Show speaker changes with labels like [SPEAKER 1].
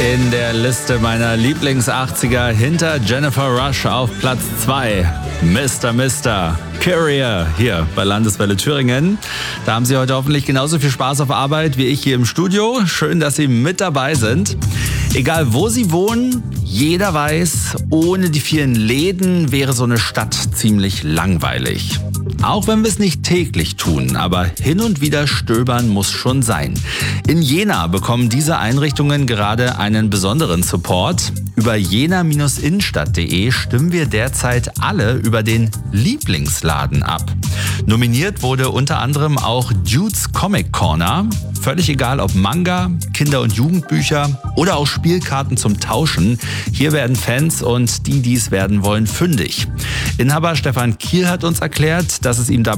[SPEAKER 1] in der Liste meiner Lieblings-80er hinter Jennifer Rush auf Platz 2. Mr. Courier hier bei Landeswelle Thüringen. Da haben Sie heute hoffentlich genauso viel Spaß auf Arbeit wie ich hier im Studio. Schön, dass Sie mit dabei sind. Egal wo Sie wohnen, jeder weiß, ohne die vielen Läden wäre so eine Stadt ziemlich langweilig. Auch wenn wir es nicht täglich tun, aber hin und wieder stöbern muss schon sein. In Jena bekommen diese Einrichtungen gerade einen besonderen Support. Über jena-innenstadt.de stimmen wir derzeit alle über den Lieblingsladen ab. Nominiert wurde unter anderem auch Dudes Comic Corner. Völlig egal ob Manga, Kinder- und Jugendbücher oder auch Spielkarten zum Tauschen. Hier werden Fans und die es werden wollen, fündig. Inhaber Stefan Kiel hat uns erklärt, dass es ihm dabei